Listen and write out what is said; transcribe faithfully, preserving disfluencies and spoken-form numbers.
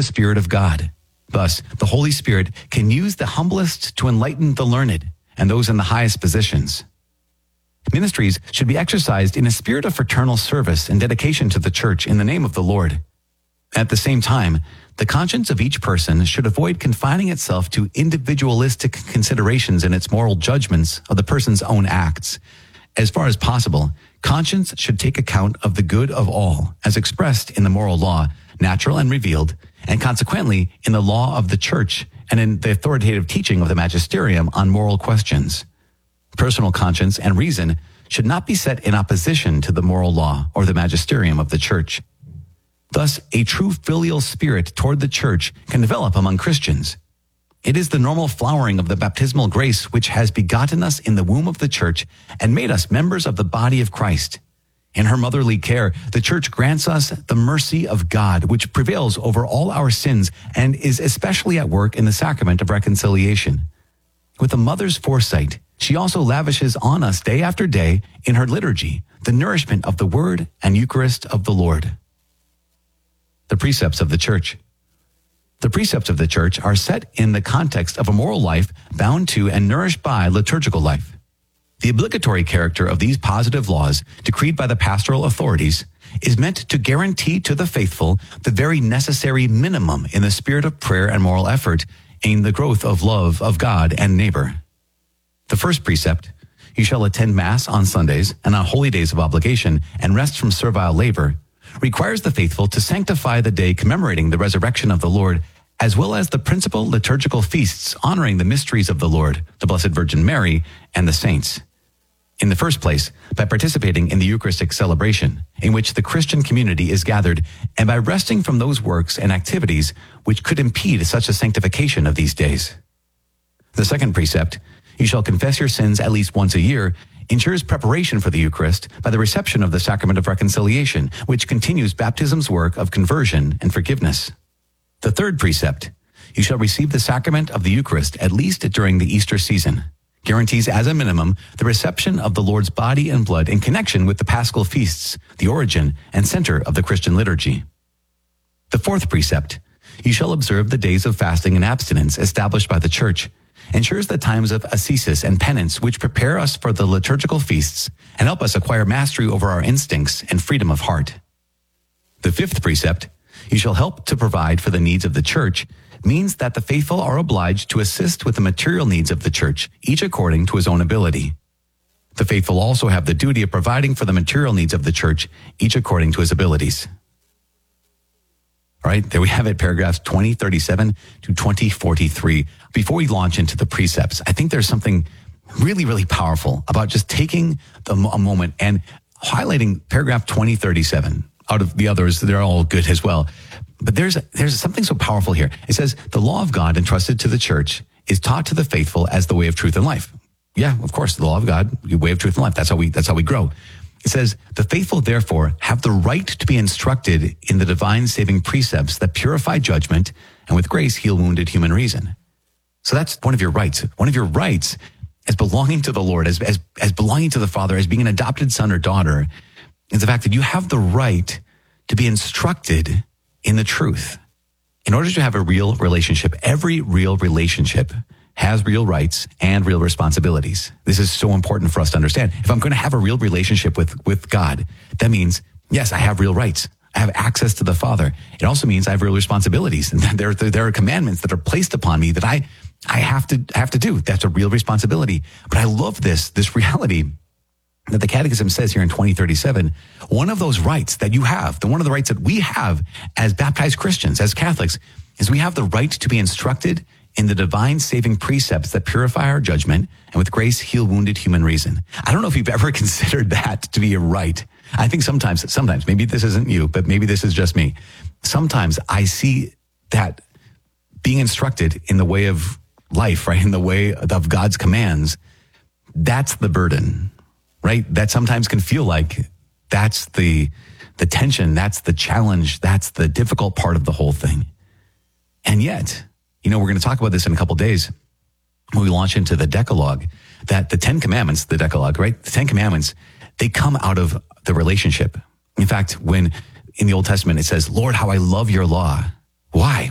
the Spirit of God. Thus, the Holy Spirit can use the humblest to enlighten the learned and those in the highest positions. Ministries should be exercised in a spirit of fraternal service and dedication to the church in the name of the Lord. At the same time, the conscience of each person should avoid confining itself to individualistic considerations in its moral judgments of the person's own acts. As far as possible, conscience should take account of the good of all, as expressed in the moral law, natural and revealed, and consequently in the law of the church and in the authoritative teaching of the magisterium on moral questions. Personal conscience and reason should not be set in opposition to the moral law or the magisterium of the church. Thus, a true filial spirit toward the church can develop among Christians. It is the normal flowering of the baptismal grace which has begotten us in the womb of the church and made us members of the body of Christ. In her motherly care, the church grants us the mercy of God, which prevails over all our sins and is especially at work in the sacrament of reconciliation. With a mother's foresight, she also lavishes on us day after day in her liturgy the nourishment of the Word and Eucharist of the Lord. The precepts of the church. The precepts of the church are set in the context of a moral life bound to and nourished by liturgical life. The obligatory character of these positive laws, decreed by the pastoral authorities, is meant to guarantee to the faithful the very necessary minimum in the spirit of prayer and moral effort in the growth of love of God and neighbor. The first precept, you shall attend Mass on Sundays and on holy days of obligation and rest from servile labor, requires the faithful to sanctify the day commemorating the resurrection of the Lord, as well as the principal liturgical feasts honoring the mysteries of the Lord, the Blessed Virgin Mary, and the saints. In the first place, by participating in the Eucharistic celebration, in which the Christian community is gathered, and by resting from those works and activities which could impede such a sanctification of these days. The second precept, you shall confess your sins at least once a year, ensures preparation for the Eucharist by the reception of the sacrament of reconciliation, which continues baptism's work of conversion and forgiveness. The third precept, you shall receive the sacrament of the Eucharist at least during the Easter season, guarantees as a minimum the reception of the Lord's body and blood in connection with the Paschal feasts, the origin and center of the Christian liturgy. The fourth precept, you shall observe the days of fasting and abstinence established by the Church, ensures the times of ascesis and penance which prepare us for the liturgical feasts and help us acquire mastery over our instincts and freedom of heart. The fifth precept, you shall help to provide for the needs of the church, means that the faithful are obliged to assist with the material needs of the church, each according to his own ability. The faithful also have the duty of providing for the material needs of the church, each according to his abilities. All right, there we have it, paragraphs twenty thirty-seven to twenty forty-three. Before we launch into the precepts, I think there's something really, really powerful about just taking the, a moment and highlighting paragraph twenty thirty-seven. Out of the others, they're all good as well. But there's there's something so powerful here. It says, the law of God entrusted to the church is taught to the faithful as the way of truth and life. Yeah, of course, the law of God, the way of truth and life. That's how we that's how we grow. It says, the faithful, therefore, have the right to be instructed in the divine saving precepts that purify judgment and with grace heal wounded human reason. So that's one of your rights. One of your rights as belonging to the Lord, as, as, as belonging to the Father, as being an adopted son or daughter, is the fact that you have the right to be instructed in the truth. In order to have a real relationship, every real relationship has real rights and real responsibilities. This is so important for us to understand. If I'm going to have a real relationship with, with God, that means, yes, I have real rights. I have access to the Father. It also means I have real responsibilities. And there, there are commandments that are placed upon me that I, I have to have to do. That's a real responsibility. But I love this, this reality that the Catechism says here in twenty thirty-seven, one of those rights that you have, the one of the rights that we have as baptized Christians, as Catholics, is we have the right to be instructed in the divine saving precepts that purify our judgment and with grace heal wounded human reason. I don't know if you've ever considered that to be a right. I think sometimes, sometimes, maybe this isn't you, but maybe this is just me. Sometimes I see that being instructed in the way of life, right, in the way of God's commands, that's the burden, right? That sometimes can feel like that's the, the tension, that's the challenge, that's the difficult part of the whole thing. And yet, you know, we're going to talk about this in a couple of days when we launch into the Decalogue, that the Ten Commandments, the Decalogue, right? The Ten Commandments, they come out of the relationship. In fact, when in the Old Testament it says, Lord, how I love your law. Why?